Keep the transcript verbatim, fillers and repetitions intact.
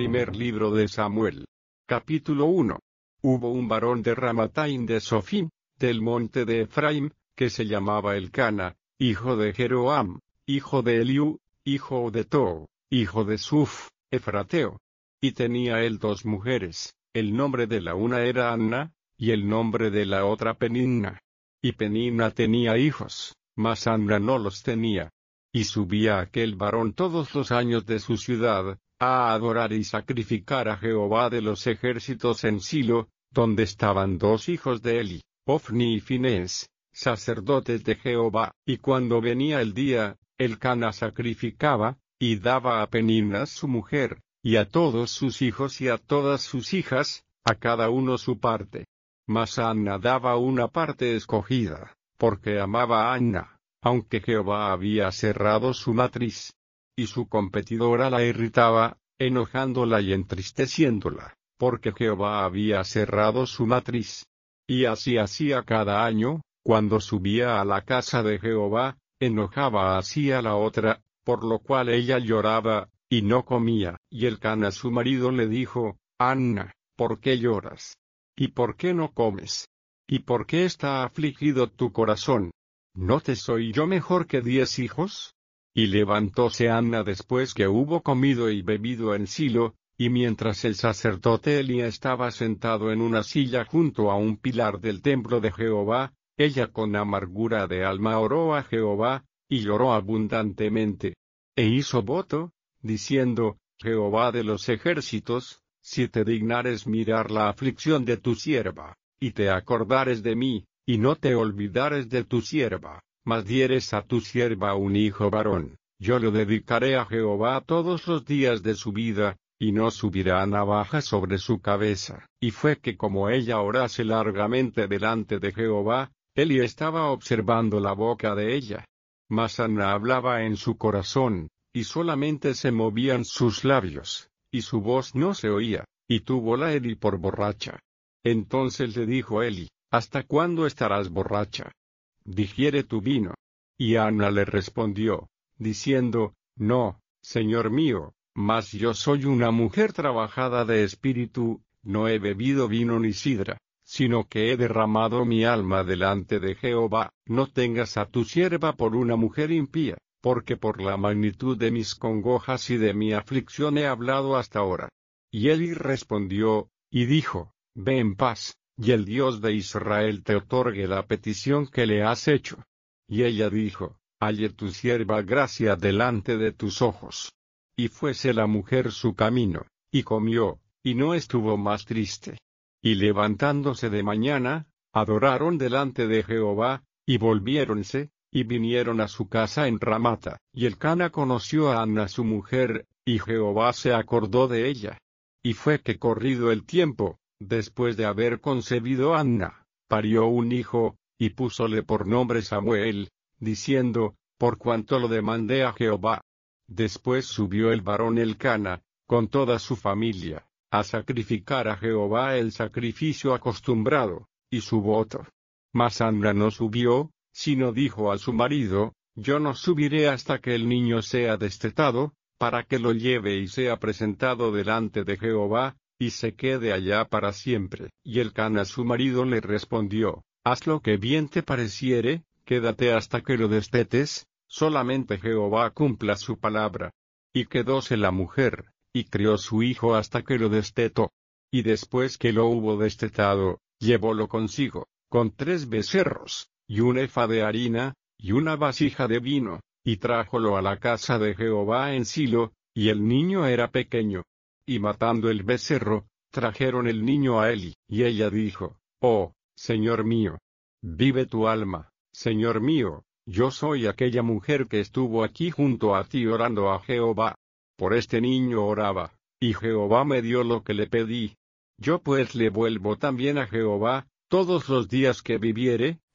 Primer libro de Samuel. Capítulo uno. Hubo un varón de Ramataim de Sofim, del monte de Efraim, que se llamaba Elcana, hijo de Jeroam, hijo de Eliú, hijo de Too, hijo de Suf, efrateo. Y tenía él dos mujeres, el nombre de la una era Anna, y el nombre de la otra Peninna. Y Peninna tenía hijos, mas Anna no los tenía. Y subía aquel varón todos los años de su ciudad, a adorar y sacrificar a Jehová de los ejércitos en Silo, donde estaban dos hijos de Eli, Ofni y Finés, sacerdotes de Jehová. Y cuando venía el día, Elcana sacrificaba, y daba a Peninna su mujer, y a todos sus hijos y a todas sus hijas, a cada uno su parte. Mas a Anna daba una parte escogida, porque amaba a Anna, aunque Jehová había cerrado su matriz. Y su competidora la irritaba, enojándola y entristeciéndola, porque Jehová había cerrado su matriz. Y así hacía cada año, cuando subía a la casa de Jehová, enojaba así a la otra, por lo cual ella lloraba, y no comía. Y Elcana su marido le dijo: Anna, ¿por qué lloras? ¿Y por qué no comes? ¿Y por qué está afligido tu corazón? ¿No te soy yo mejor que diez hijos? Y levantóse Anna después que hubo comido y bebido en Silo, y mientras el sacerdote Elí estaba sentado en una silla junto a un pilar del templo de Jehová, ella con amargura de alma oró a Jehová, y lloró abundantemente. E hizo voto, diciendo: Jehová de los ejércitos, si te dignares mirar la aflicción de tu sierva, y te acordares de mí, y no te olvidares de tu sierva, mas dieres a tu sierva un hijo varón, yo lo dedicaré a Jehová todos los días de su vida, y no subirá navaja sobre su cabeza. Y fue que como ella orase largamente delante de Jehová, Eli estaba observando la boca de ella. Mas Anna hablaba en su corazón, y solamente se movían sus labios, y su voz no se oía, y túvola Eli por borracha. Entonces le dijo Eli: ¿Hasta cuándo estarás borracha? Digiere tu vino. Y Anna le respondió, diciendo: No, señor mío, mas yo soy una mujer trabajada de espíritu, no he bebido vino ni sidra, sino que he derramado mi alma delante de Jehová. No tengas a tu sierva por una mujer impía, porque por la magnitud de mis congojas y de mi aflicción he hablado hasta ahora. Y Eli respondió, y dijo: Ve en paz, y el Dios de Israel te otorgue la petición que le has hecho. Y ella dijo: Halle tu sierva gracia delante de tus ojos. Y fuese la mujer su camino, y comió, y no estuvo más triste. Y levantándose de mañana, adoraron delante de Jehová, y volviéronse, y vinieron a su casa en Ramata. Y Elcana conoció a Anna su mujer, y Jehová se acordó de ella. Y fue que corrido el tiempo, después de haber concebido Anna, parió un hijo, y púsole por nombre Samuel, diciendo: Por cuanto lo demandé a Jehová. Después subió el varón Elcana, con toda su familia, a sacrificar a Jehová el sacrificio acostumbrado, y su voto. Mas Anna no subió, sino dijo a su marido: Yo no subiré hasta que el niño sea destetado, para que lo lleve y sea presentado delante de Jehová, y se quede allá para siempre. Y Elcana su marido le respondió: Haz lo que bien te pareciere, quédate hasta que lo destetes, solamente Jehová cumpla su palabra. Y quedóse la mujer, y crió su hijo hasta que lo destetó. Y después que lo hubo destetado, llevólo consigo, con tres becerros, y un efa de harina, y una vasija de vino, y trájolo a la casa de Jehová en Silo, y el niño era pequeño. Y matando el becerro, trajeron el niño a Eli. Y ella dijo: Oh, Señor mío, vive tu alma, Señor mío, yo soy aquella mujer que estuvo aquí junto a ti orando a Jehová. Por este niño oraba, y Jehová me dio lo que le pedí. Yo pues le vuelvo también a Jehová, todos los días que viviere,